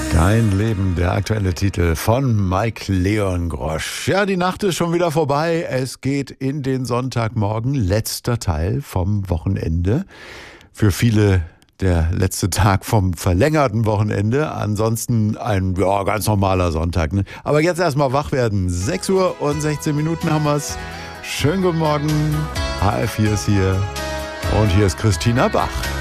Dein Leben, der aktuelle Titel von Mike Leon Grosch. Ja, die Nacht ist schon wieder vorbei. Es geht in den Sonntagmorgen, letzter Teil vom Wochenende. Für viele der letzte Tag vom verlängerten Wochenende. Ansonsten ein ganz normaler Sonntag. Ne? Aber jetzt erstmal wach werden. 6 Uhr und 16 Minuten haben wir es. Schönen guten Morgen. HR4 ist hier. Und hier ist Christina Bach.